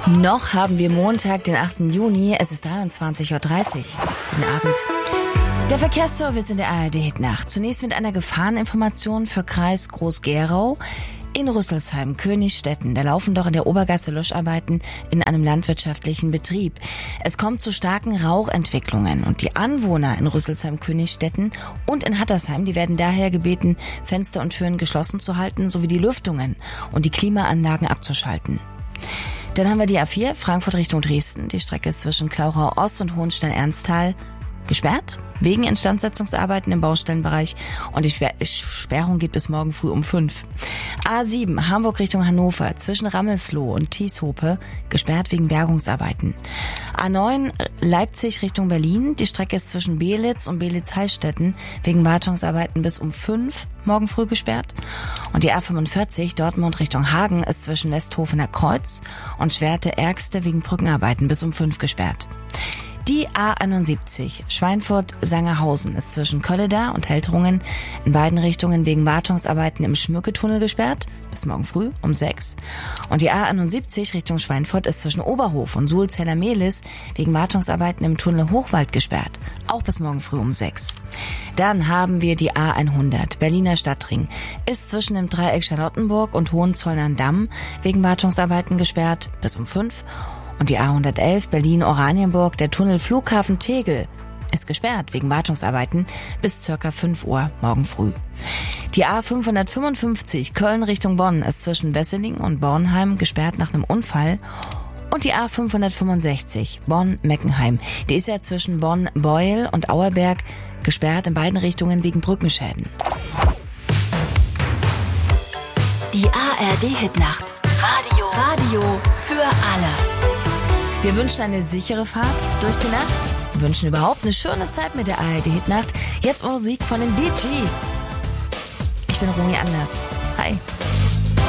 Noch haben wir Montag, den 8. Juni. Es ist 23:30 Uhr. Guten Abend. Der Verkehrsservice in der ARD-Hitnacht. Zunächst mit einer Gefahreninformation für Kreis Groß-Gerau. In Rüsselsheim, Königstetten, da laufen doch in der Obergasse Löscharbeiten in einem landwirtschaftlichen Betrieb. Es kommt zu starken Rauchentwicklungen und die Anwohner in Rüsselsheim, Königstetten und in Hattersheim, die werden daher gebeten, Fenster und Türen geschlossen zu halten, sowie die Lüftungen und die Klimaanlagen abzuschalten. Dann haben wir die A4, Frankfurt Richtung Dresden. Die Strecke ist zwischen Klauchau Ost und Hohenstein-Ernsthal gesperrt, wegen Instandsetzungsarbeiten im Baustellenbereich, und die Sperrung geht bis morgen früh um 5. A7, Hamburg Richtung Hannover, zwischen Rammelsloh und Thieshope, gesperrt wegen Bergungsarbeiten. A9, Leipzig Richtung Berlin, die Strecke ist zwischen Belitz und Belitz-Heilstätten wegen Wartungsarbeiten bis um 5 morgen früh gesperrt. Und die A45, Dortmund Richtung Hagen, ist zwischen Westhofener Kreuz und Schwerte-Ergste wegen Brückenarbeiten bis um 5 gesperrt. Die A71, Schweinfurt-Sangerhausen, ist zwischen Kölleda und Heltrungen in beiden Richtungen wegen Wartungsarbeiten im Schmücketunnel gesperrt, bis morgen früh um 6. Und die A71 Richtung Schweinfurt ist zwischen Oberhof und Sulzeller-Mehlis wegen Wartungsarbeiten im Tunnel Hochwald gesperrt, auch bis morgen früh um 6. Dann haben wir die A100, Berliner Stadtring, ist zwischen dem Dreieck Charlottenburg und Hohenzollern-Damm wegen Wartungsarbeiten gesperrt, bis um 5. Und die A111 Berlin-Oranienburg, der Tunnel Flughafen Tegel, ist gesperrt wegen Wartungsarbeiten bis ca. 5 Uhr morgen früh. Die A555 Köln Richtung Bonn ist zwischen Wesseling und Bornheim gesperrt nach einem Unfall. Und die A565 Bonn-Meckenheim, die ist ja zwischen Bonn-Beuel und Auerberg gesperrt in beiden Richtungen wegen Brückenschäden. Die ARD-Hitnacht. Radio für alle. Wir wünschen eine sichere Fahrt durch die Nacht. Wir wünschen überhaupt eine schöne Zeit mit der ARD-Hitnacht. Jetzt Musik von den Bee Gees. Ich bin Romy Anders. Hi.